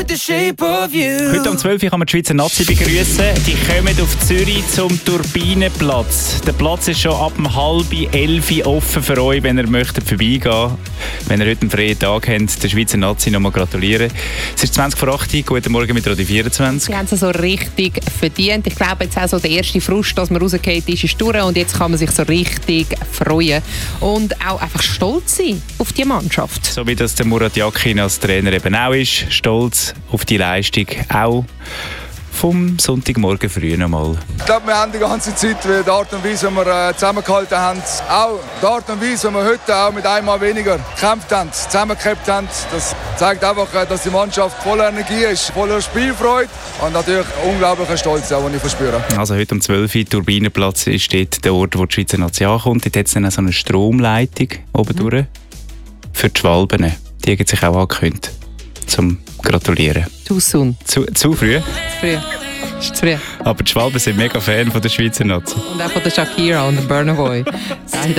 the shape of you. Heute um 12 Uhr kann man die Schweizer Nazi begrüßen. Die kommen auf Zürich zum Turbinenplatz. Der Platz ist schon ab 10:30 offen für euch, wenn ihr möchtet vorbeigehen. Wenn ihr heute einen freien Tag habt, der Schweizer Nazi nochmal gratulieren. Es ist 20:08 Uhr. Guten Morgen mit Radio 24. Sie haben es so richtig verdient. Ich glaube, jetzt auch so der erste Frust, dass man rausgefallen ist durch. Und jetzt kann man sich so richtig freuen. Und auch einfach stolz sein auf die Mannschaft. So wie das der Murat Yakin als Trainer eben auch ist. Stolz auf die Leistung. Auch vom Sonntagmorgen früh nochmal. Ich glaube, wir haben die ganze Zeit, die Art und Weise, wie wir zusammengehalten haben, auch die Art und Weise, wie wir heute auch mit einmal weniger gekämpft haben, zusammengekämpft haben, das zeigt einfach, dass die Mannschaft voller Energie ist, voller Spielfreude und natürlich unglaublicher Stolz, den ich verspüre. Also heute um 12 Uhr, Turbinenplatz ist dort der Ort, wo die Schweizer Nazi ankommt. Dort hat es dann auch so eine Stromleitung oben durch für die Schwalben. Die haben sich auch angekündigt, zum Gratulieren. Too soon. Zu früh? Zu früh. Ist zu früh. Aber die Schwalben sind mega Fan von der Schweizer Nazi. Und auch von der Shakira und der Burna Boy.